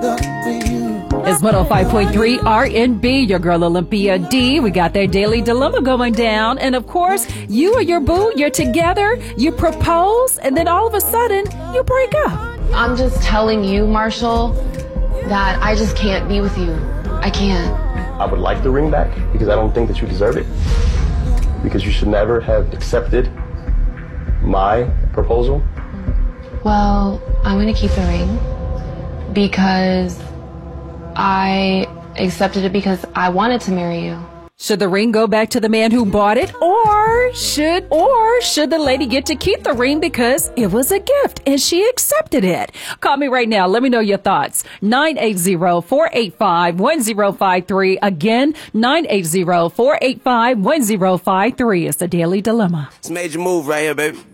It's 105.3 RNB, your girl Olympia D. We got their daily dilemma going down. And of course, you or your boo, you're together, you propose, and then all of a sudden, you break up. I'm just telling you, Marshall, that I just can't be with you. I can't. I would like the ring back because I don't think that you deserve it. Because you should never have accepted my proposal. Well, I'm going to keep the ring because I accepted it because I wanted to marry you. Should the ring go back to the man who bought it? Or should the lady get to keep the ring because it was a gift and she accepted it? Call me right now. Let me know your thoughts. 980-485-1053. Again, 980-485-1053. It's the Daily Dilemma. It's a major move right here, baby.